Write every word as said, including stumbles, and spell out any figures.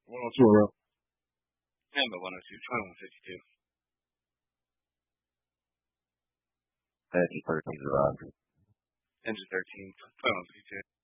one oh two around. Yeah, I'm at one oh two, twenty-one fifty-two. Engine thirteen is arrived. Engine thirteen, twenty-one fifty-two.